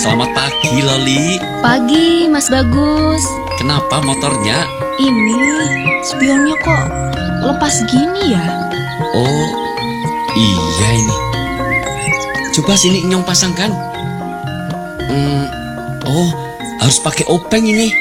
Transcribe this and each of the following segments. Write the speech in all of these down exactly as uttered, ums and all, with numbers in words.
Selamat pagi, Loli. Pagi, Mas Bagus. Kenapa motornya? Ini spionnya kok lepas gini ya? Oh, iya ini. Coba sini Nyong pasangkan. Hmm, oh, harus pakai openg ini.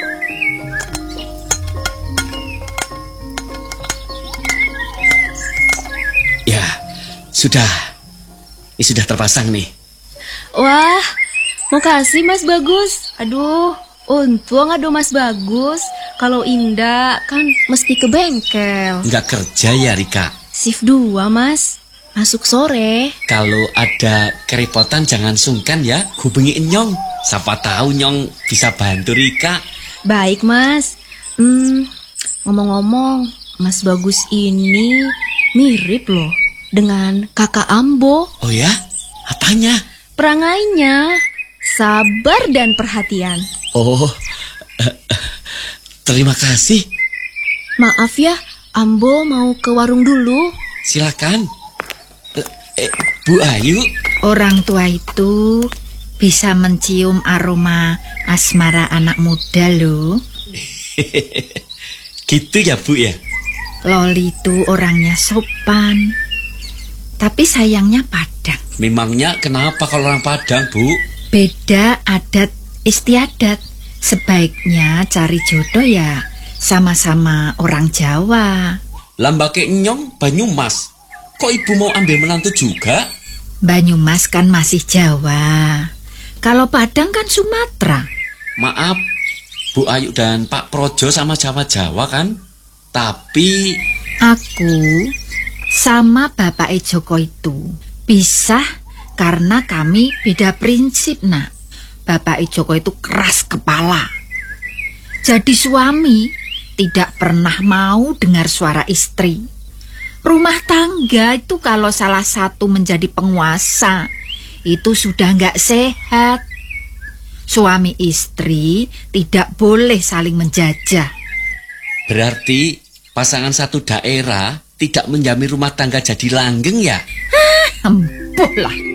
Ya, sudah. Ini sudah terpasang nih. Wah, makasih Mas Bagus. Aduh, untung ada Mas Bagus. Kalau Indah kan mesti ke bengkel. Nggak kerja ya, Rika? Shift dua, Mas. Masuk sore. Kalau ada kerepotan jangan sungkan ya, hubungi Nyong. Siapa tahu Nyong bisa bantu Rika. Baik, Mas. Hmm, ngomong-ngomong, Mas Bagus ini mirip loh dengan kakak Ambo. Oh ya? Apanya? Perangainya, sabar dan perhatian. Oh, uh, terima kasih. Maaf ya, Ambo mau ke warung dulu. Silakan. Uh, eh, Bu Ayu. Orang tua itu bisa mencium aroma asmara anak muda loh. Gitu ya, Bu ya? Loli itu orangnya sopan, tapi sayangnya Padang. Memangnya kenapa kalau orang Padang, Bu? Beda adat istiadat. Sebaiknya cari jodoh ya sama-sama orang Jawa. Lambake Nyong Banyumas. Kok ibu mau ambil menantu juga? Banyumas kan masih Jawa. Kalau Padang kan Sumatera. Maaf, Bu Ayu dan Pak Projo sama Jawa-Jawa kan? Tapi aku sama Bapak Joko itu pisah karena kami beda prinsip, nak. Bapak Joko itu keras kepala. Jadi suami tidak pernah mau dengar suara istri. Rumah tangga itu kalau salah satu menjadi penguasa, itu sudah nggak sehat. Suami istri tidak boleh saling menjajah. berarti pasangan satu daerah tidak menjamin rumah tangga jadi langgeng ya? Empuh lah.